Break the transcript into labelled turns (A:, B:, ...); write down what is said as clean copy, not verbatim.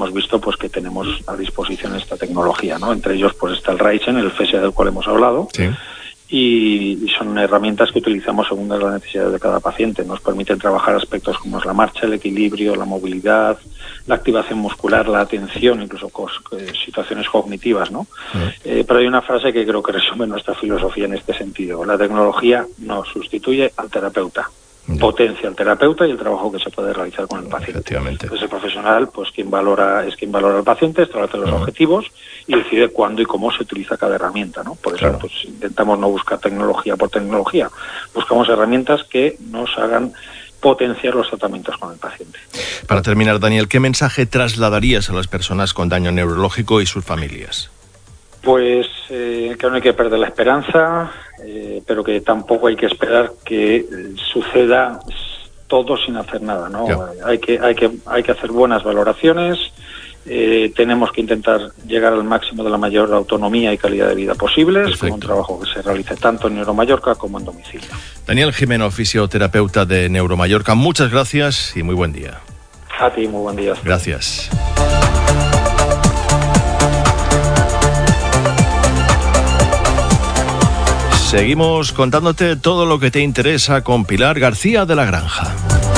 A: hemos visto pues que tenemos a disposición esta tecnología, ¿no? Entre ellos pues está el Ryzen, el FSA del cual hemos hablado.
B: Sí.
A: Y son herramientas que utilizamos según las necesidades de cada paciente. Nos permiten trabajar aspectos como es la marcha, el equilibrio, la movilidad, la activación muscular, la atención, incluso situaciones cognitivas, ¿no? Pero hay una frase que creo que resume nuestra filosofía en este sentido. La tecnología no sustituye al terapeuta. Potencia al terapeuta y el trabajo que se puede realizar con el paciente.
B: Efectivamente.
A: Entonces el profesional, pues quien valora al paciente, establece los objetivos y decide cuándo y cómo se utiliza cada herramienta, ¿no? Por eso pues intentamos no buscar tecnología por tecnología, buscamos herramientas que nos hagan potenciar los tratamientos con el paciente.
B: Para terminar, Daniel, ¿qué mensaje trasladarías a las personas con daño neurológico y sus familias?
A: Pues que no hay que perder la esperanza, pero que tampoco hay que esperar que suceda todo sin hacer nada, ¿no? Hay que hacer buenas valoraciones, tenemos que intentar llegar al máximo de la mayor autonomía y calidad de vida posibles, con un trabajo que se realice tanto en Neuromallorca como en domicilio.
B: Daniel Jimeno, fisioterapeuta de Neuromallorca, muchas gracias y muy buen día.
A: A ti, muy buen día.
B: Gracias. Seguimos contándote todo lo que te interesa con Pilar García de la Granja.